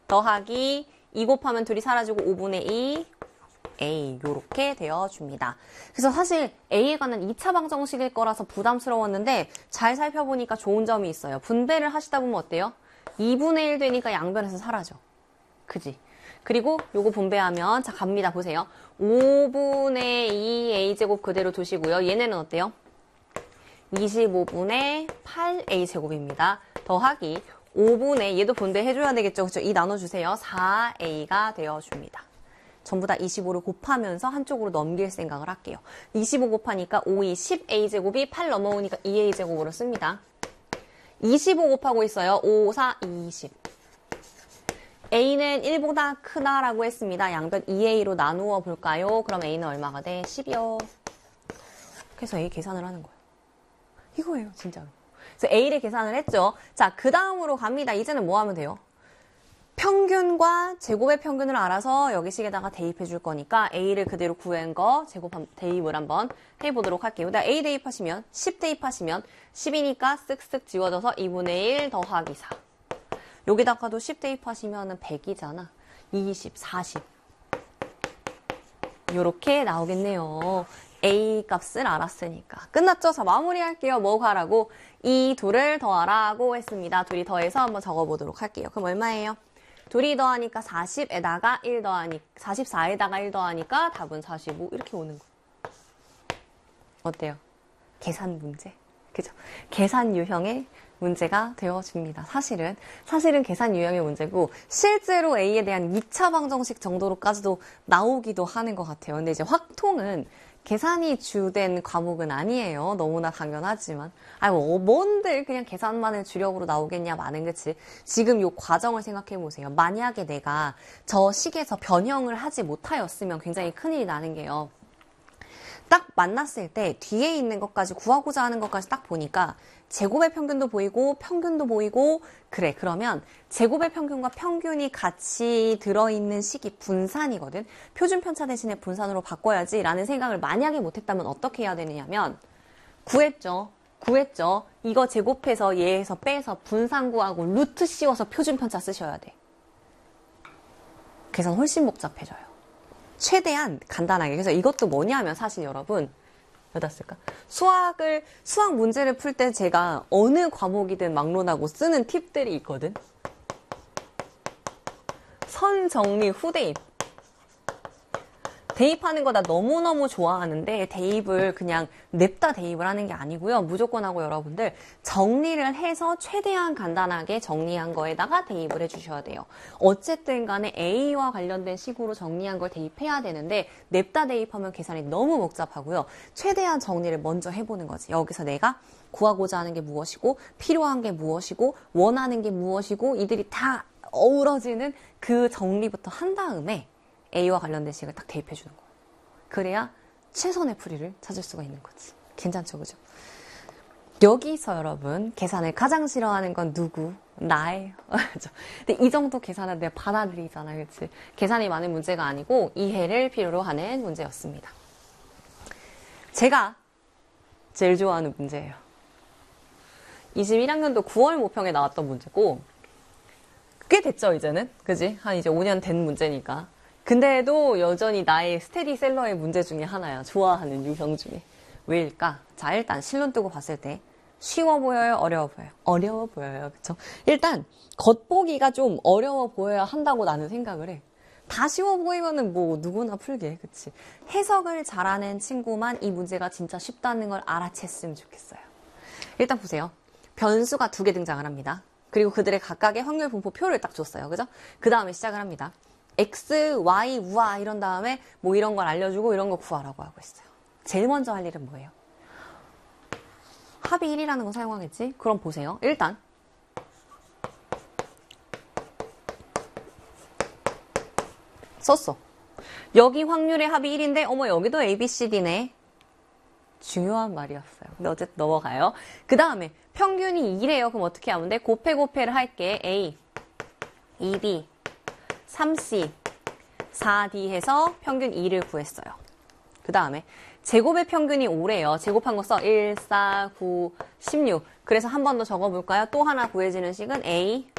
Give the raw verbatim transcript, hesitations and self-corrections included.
더하기 이 곱하면 둘이 사라지고 오분의 이 A 요렇게 되어줍니다. 그래서 사실 A에 관한 이 차 방정식일 거라서 부담스러웠는데 잘 살펴보니까 좋은 점이 있어요. 분배를 하시다 보면 어때요? 이분의 일 되니까 양변에서 사라져. 그지? 그리고 요거 분배하면 자 갑니다. 보세요. 오분의 이 A제곱 그대로 두시고요. 얘네는 어때요? 이십오분의 팔 A제곱입니다. 더하기 오분의 얘도 분배해줘야 되겠죠. 그렇죠? 이 나눠주세요. 사 A가 되어줍니다. 전부 다 이십오를 곱하면서 한쪽으로 넘길 생각을 할게요. 이십오 곱하니까 오, 이, 십 A제곱이 팔 넘어오니까 이 A제곱으로 씁니다. 이십오 곱하고 있어요. 오, 사, 이십. A는 일보다 크다라고 했습니다. 양변 이 A로 나누어 볼까요? 그럼 A는 얼마가 돼? 십이요. 그래서 A 계산을 하는 거예요. 이거예요, 진짜로. 그래서 A를 계산을 했죠. 자, 그 다음으로 갑니다. 이제는 뭐 하면 돼요? 평균과 제곱의 평균을 알아서 여기 식에다가 대입해 줄 거니까 A를 그대로 구한 거 제곱 대입을 한번 해보도록 할게요. A 대입하시면 십 대입하시면 십이니까 쓱쓱 지워져서 이분의 일 더하기 사. 여기다가도 십 대입하시면 백이잖아. 이십, 사십. 요렇게 나오겠네요. A 값을 알았으니까. 끝났죠? 자, 마무리할게요. 뭐 하라고? 이 둘을 더하라고 했습니다. 둘이 더해서 한번 적어보도록 할게요. 그럼 얼마예요? 둘이 더하니까 사십에다가 일 더하니까, 사십사에다가 일 더하니까 답은 사십오. 이렇게 오는 거예요. 어때요? 계산 문제. 그죠? 계산 유형의 문제가 되어집니다. 사실은, 사실은 계산 유형의 문제고, 실제로 A에 대한 이 차 방정식 정도로까지도 나오기도 하는 것 같아요. 근데 이제 확통은 계산이 주된 과목은 아니에요. 너무나 당연하지만. 아니, 뭐, 뭔들 그냥 계산만을 주력으로 나오겠냐, 많은 그치. 지금 요 과정을 생각해 보세요. 만약에 내가 저 식에서 변형을 하지 못하였으면 굉장히 큰일이 나는 게요. 딱 만났을 때 뒤에 있는 것까지 구하고자 하는 것까지 딱 보니까 제곱의 평균도 보이고 평균도 보이고 그래 그러면 제곱의 평균과 평균이 같이 들어있는 식이 분산이거든. 표준 편차 대신에 분산으로 바꿔야지 라는 생각을 만약에 못했다면 어떻게 해야 되느냐면 구했죠. 구했죠. 이거 제곱해서 얘에서 빼서 분산 구하고 루트 씌워서 표준 편차 쓰셔야 돼. 계산 훨씬 복잡해져요. 최대한 간단하게. 그래서 이것도 뭐냐면 사실 여러분 어디다 쓸까? 수학을, 수학 문제를 풀 때 제가 어느 과목이든 막론하고 쓰는 팁들이 있거든. 선 정리 후 대입. 대입하는 거 나 너무너무 좋아하는데 대입을 그냥 냅다 대입을 하는 게 아니고요. 무조건 하고 여러분들 정리를 해서 최대한 간단하게 정리한 거에다가 대입을 해주셔야 돼요. 어쨌든 간에 A와 관련된 식으로 정리한 걸 대입해야 되는데 냅다 대입하면 계산이 너무 복잡하고요. 최대한 정리를 먼저 해보는 거지. 여기서 내가 구하고자 하는 게 무엇이고 필요한 게 무엇이고 원하는 게 무엇이고 이들이 다 어우러지는 그 정리부터 한 다음에 A와 관련된 식을 딱 대입해 주는 거예요. 그래야 최선의 풀이를 찾을 수가 있는 거지. 괜찮죠, 그죠? 여기서 여러분 계산을 가장 싫어하는 건 누구? 나예요. 근데 이 정도 계산은 내가 받아들이잖아, 그렇지? 계산이 많은 문제가 아니고 이해를 필요로 하는 문제였습니다. 제가 제일 좋아하는 문제예요. 이십일 학년도 구월 모평에 나왔던 문제고 꽤 됐죠, 이제는? 그지? 한 이제 오 년 된 문제니까. 근데도 여전히 나의 스테디셀러의 문제 중에 하나야. 좋아하는 유형 중에. 왜일까? 자, 일단 실론 뜨고 봤을 때 쉬워 보여요? 어려워 보여요? 어려워 보여요. 그쵸? 일단 겉보기가 좀 어려워 보여야 한다고 나는 생각을 해. 다 쉬워 보이면은 뭐 누구나 풀게. 그치? 해석을 잘하는 친구만 이 문제가 진짜 쉽다는 걸 알아챘으면 좋겠어요. 일단 보세요. 변수가 두 개 등장을 합니다. 그리고 그들의 각각의 확률 분포 표를 딱 줬어요. 그죠? 그 다음에 시작을 합니다. X, Y, 우와 이런 다음에 뭐 이런 걸 알려주고 이런 거 구하라고 하고 있어요. 제일 먼저 할 일은 뭐예요? 합이 일이라는 거 사용하겠지? 그럼 보세요. 일단 썼어. 여기 확률의 합이 일인데 어머 여기도 A, B, C, D네. 중요한 말이었어요. 근데 어쨌든 넘어가요. 그 다음에 평균이 이래요. 그럼 어떻게 하면 돼? 곱해 곱해를 할게. A, 이 B, 삼 C, 사 D 해서 평균 이를 구했어요. 그 다음에 제곱의 평균이 오래요. 제곱한 거 써. 일, 사, 구, 십육. 그래서 한 번 더 적어볼까요? 또 하나 구해지는 식은 A,